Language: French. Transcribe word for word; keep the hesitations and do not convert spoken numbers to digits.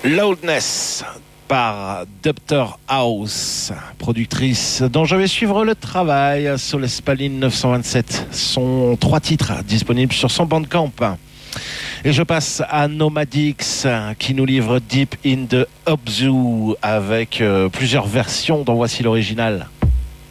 Loudness par Doctor House, productrice dont je vais suivre le travail. Soul Spaline neuf cent vingt-sept sont trois titres disponibles sur son Bandcamp. Et je passe à Nomadix qui nous livre Deep in the Obzu avec euh, plusieurs versions dont voici l'original.